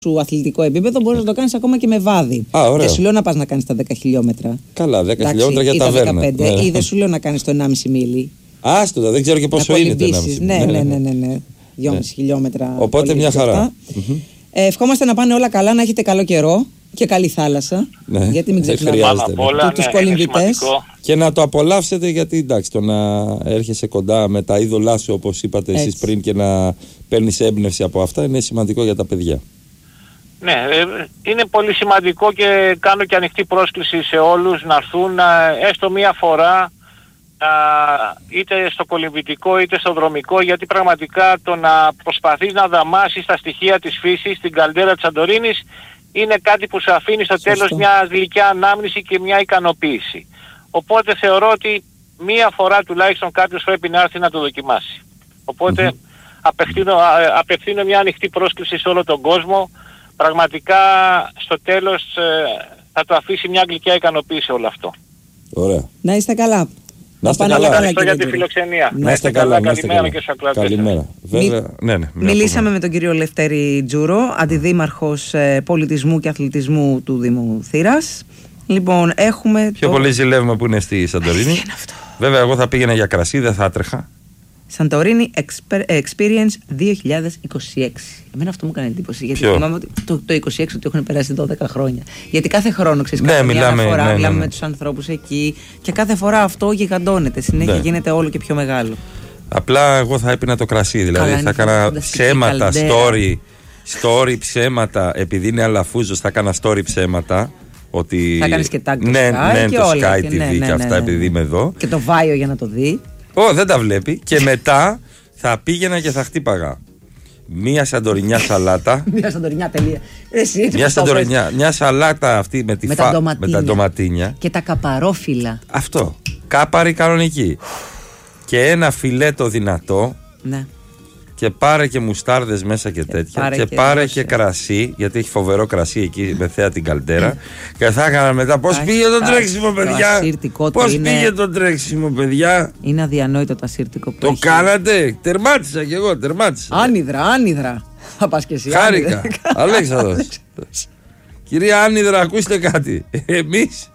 σου αθλητικό επίπεδο μπορείς να το κάνεις ακόμα και με βάδι. Δεν σου λέω να πας να κάνεις τα 10 χιλιόμετρα. Καλά, 10 χιλιόμετρα για ταβέρνα. Ή δεν σου λέω να κάνεις το 1,5 μίλι. Άστο, δεν ξέρω και πόσο είναι το 1,5 μίλι. Ναι. 2,5 χιλιόμετρα. Οπότε μια χαρά. Ευχόμαστε να πάνε όλα καλά, να έχετε καλό καιρό και καλή θάλασσα. Ναι, γιατί μην ξεχνάμε τους κολυμβητές. Και να το απολαύσετε, γιατί εντάξει, το να έρχεσαι κοντά με τα είδωλά σου, όπως είπατε εσείς πριν, και να παίρνεις έμπνευση από αυτά, είναι σημαντικό για τα παιδιά. Ναι, είναι πολύ σημαντικό και κάνω και ανοιχτή πρόσκληση σε όλους να έρθουν έστω μία φορά, είτε στο κολυμβητικό είτε στο δρομικό, γιατί πραγματικά το να προσπαθείς να δαμάσεις τα στοιχεία της φύσης στην καλντέρα της Σαντορίνης είναι κάτι που σε αφήνει στο τέλος μια γλυκιά ανάμνηση και μια ικανοποίηση. Οπότε θεωρώ ότι μία φορά τουλάχιστον κάποιος πρέπει να έρθει να το δοκιμάσει. Οπότε απευθύνω μια ανοιχτή πρόσκληση σε όλο τον κόσμο. Πραγματικά στο τέλος θα το αφήσει μια γλυκιά ικανοποίηση όλο αυτό. Ωραία. Να είστε καλά. Να είστε καλά. Ευχαριστώ για τη φιλοξενία. Να είστε καλά. Καλημέρα και στους ακροατές. Καλημέρα. Μιλήσαμε με τον κύριο Λευτέρη Τζούρο, αντιδήμαρχος πολιτισμού και αθλητισμού του Δήμου Θήρας. Λοιπόν, έχουμε. Πιο πολύ ζηλεύουμε που είναι στη Σαντορίνη. Βέβαια, εγώ θα πήγαινα για κρασί, δεν θα έτρεχα. Σαντορίνη Experience 2026. Εμένα αυτό μου έκανε εντύπωση. Γιατί θυμάμαι ότι το 2026 ότι έχουν περάσει 12 χρόνια. Γιατί κάθε χρόνο μιλάμε με τους ανθρώπους εκεί και κάθε φορά αυτό γιγαντώνεται. Συνέχεια γίνεται όλο και πιο μεγάλο. Απλά εγώ θα έπινα το κρασί. Δηλαδή θα έκανα ψέματα, story ψέματα. Επειδή είναι αλαφούζος, θα έκανα story ψέματα. Ότι... Θα κάνεις και tag το Sky και το όλα. Sky TV και αυτά, επειδή είμαι εδώ. Και το Βάιο για να το δει. Δεν τα βλέπει. Και μετά θα πήγαινα και θα χτύπαγα μία σαντορινιά σαλάτα. Μία σαντορινιά τελεία. Μια σαλάτα αυτή με τα ντοματίνια. Και τα καπαρόφυλλα. Αυτό. Κάπαρη κανονική. Και ένα φιλέτο δυνατό. Ναι. Και πάρε και μουστάρδες μέσα και τέτοια. Και πάρε και κρασί, γιατί έχει φοβερό κρασί εκεί με θέα την καλτέρα. Και θα έκανα μετά. Πώς πήγε το τρέξιμο, παιδιά! Πώς πήγε το τρέξιμο, παιδιά! Είναι αδιανόητο το ασύρτικο που το κάνατε! Τερμάτισα κι εγώ, τερμάτισα. Άνυδρα. Θα πας και εσύ. Χάρηκα. Αλέξανδρος. Κυρία Άνυδρα, ακούστε κάτι. Εμείς